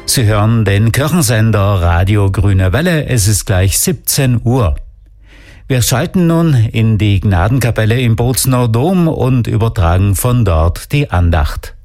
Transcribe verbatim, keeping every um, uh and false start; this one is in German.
Sie hören den Kirchensender Radio Grüne Welle. Es ist gleich siebzehn Uhr. Wir schalten nun in die Gnadenkapelle im Bozner Dom und übertragen von dort die Andacht.